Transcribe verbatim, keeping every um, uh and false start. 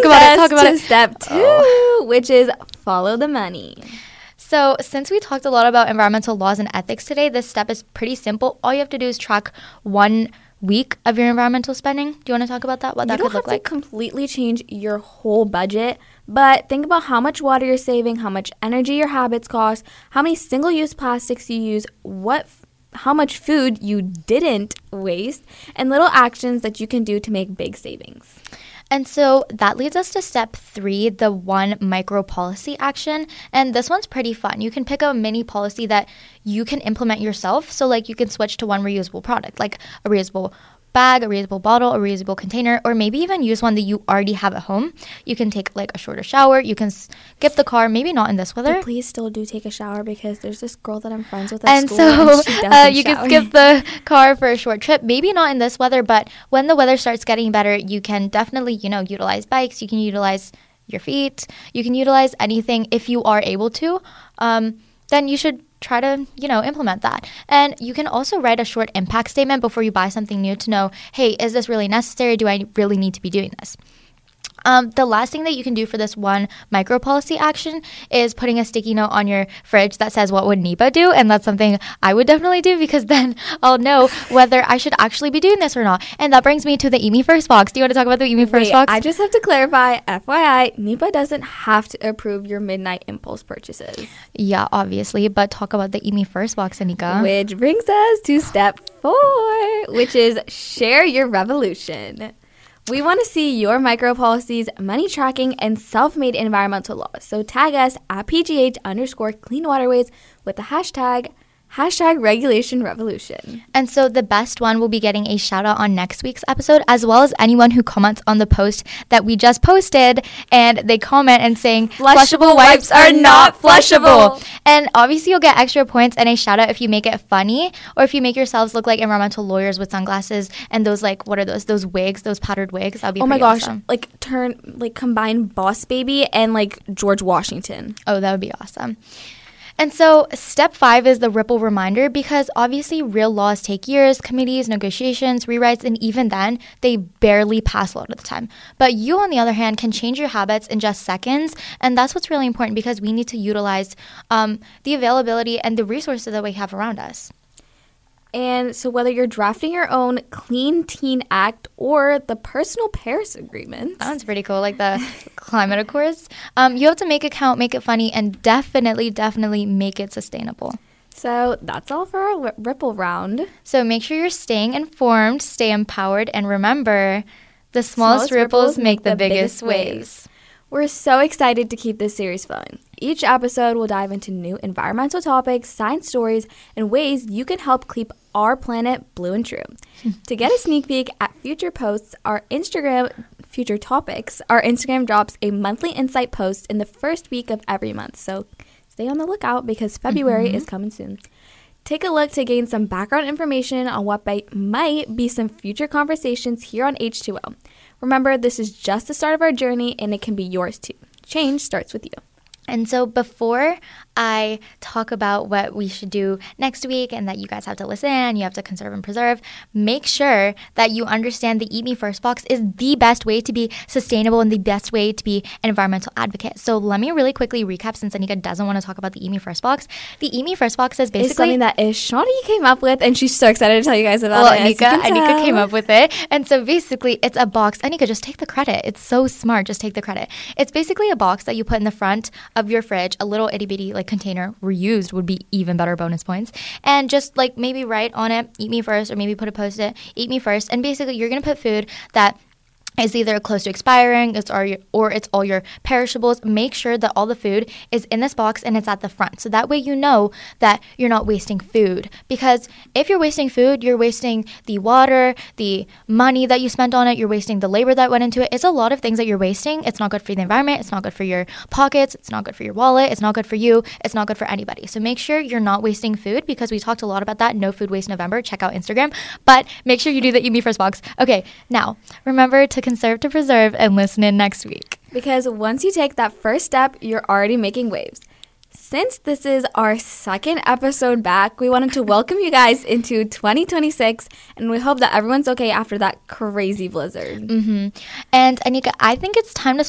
about us it. Talk about to it. Step two, Oh. which is follow the money. So since we talked a lot about environmental laws and ethics today, this step is pretty simple. All you have to do is track one week of your environmental spending. Do you want to talk about that? What You that don't could look have like? to completely change your whole budget, but think about how much water you're saving, how much energy your habits cost, how many single-use plastics you use, what, f- how much food you didn't waste, and little actions that you can do to make big savings. And so that leads us to step three, the one micro policy action. And this one's pretty fun. You can pick a mini policy that you can implement yourself. So like you can switch to one reusable product, like a reusable bag, a reusable bottle, a reusable container, or maybe even use one that you already have at home. You can take like a shorter shower. You can skip the car, maybe not in this weather. But please still do take a shower because there's this girl that I'm friends with at And school so and she doesn't uh, you shower. can skip the car for a short trip. Maybe not in this weather, but when the weather starts getting better, you can definitely, you know, utilize bikes. You can utilize your feet. You can utilize anything if you are able to. Um, then you should try to, you know, implement that. And you can also write a short impact statement before you buy something new to know, hey, is this really necessary? Do I really need to be doing this? Um, the last thing that you can do for this one micro policy action is putting a sticky note on your fridge that says, what would NEPA do? And that's something I would definitely do because then I'll know whether I should actually be doing this or not. And that brings me to the Eat Me First box. Do you want to talk about the Eat Me First Wait, box? I just have to clarify, F Y I, NEPA doesn't have to approve your midnight impulse purchases. Yeah, obviously. But talk about the Eat Me First box, Anika. Which brings us to step four, which is share your revolution. We want to see your micro policies, money tracking, and self-made environmental laws. So tag us at P G H underscore clean waterways with the hashtag Hashtag regulation revolution. And so the best one will be getting a shout out on next week's episode, as well as anyone who comments on the post that we just posted and they comment and saying Flushable wipes are not flushable. And obviously you'll get extra points and a shout out if you make it funny or if you make yourselves look like environmental lawyers with sunglasses and those, like, what are those? Those wigs, those powdered wigs. That'll be Oh my pretty gosh, awesome. like turn like combine Boss Baby and like George Washington. Oh, that would be awesome. And so step five is the ripple reminder, because obviously real laws take years, committees, negotiations, rewrites, and even then they barely pass a lot of the time. But you, on the other hand, can change your habits in just seconds. And that's what's really important, because we need to utilize um, the availability and the resources that we have around us. And so whether you're drafting your own Clean Teen Act or the Personal Paris Agreement. That sounds pretty cool, like the climate accords. Um, you have to make it count, make it funny, and definitely, definitely make it sustainable. So that's all for our Ripple Round. So make sure you're staying informed, stay empowered, and remember, the smallest, smallest ripples, ripples make the, the biggest, biggest waves. waves. We're so excited to keep this series flowing. Each episode will dive into new environmental topics, science stories, and ways you can help keep our planet blue and true. To get a sneak peek at future posts, our Instagram, future topics, our Instagram drops a monthly insight post in the first week of every month. So stay on the lookout because February mm-hmm. is coming soon. Take a look to gain some background information on what might be some future conversations here on H two O. Remember, this is just the start of our journey, and it can be yours too. Change starts with you. And so before I talk about what we should do next week and that you guys have to listen, you have to conserve and preserve, make sure that you understand the Eat Me First box is the best way to be sustainable and the best way to be an environmental advocate. So let me really quickly recap, since Anika doesn't want to talk about the Eat Me First box. The Eat Me First box is basically... It's something that Ishani came up with, and she's so excited to tell you guys about well, it. Anika, Anika came up with it. And so basically, it's a box. Anika, just take the credit. It's so smart. Just take the credit. It's basically a box that you put in the front of your fridge, a little itty bitty like container. Reused would be even better bonus points. And just like maybe write on it, eat me first, or maybe put a post-it, eat me first. And basically you're going to put food that is either close to expiring, it's or, your, or it's all your perishables. Make sure that all the food is in this box and it's at the front. So that way you know that you're not wasting food. Because if you're wasting food, you're wasting the water, the money that you spent on it, you're wasting the labor that went into it. It's a lot of things that you're wasting. It's not good for the environment. It's not good for your pockets. It's not good for your wallet. It's not good for you. It's not good for anybody. So make sure you're not wasting food, because we talked a lot about that. No Food Waste November. Check out Instagram. But make sure you do the Eat Me First box. Okay, now remember to conserve to preserve and listen in next week. Because once you take that first step, you're already making waves. Since this is our second episode back, we wanted to welcome you guys into twenty twenty-six, and we hope that everyone's okay after that crazy blizzard. Mm-hmm. And Anika, I think it's time to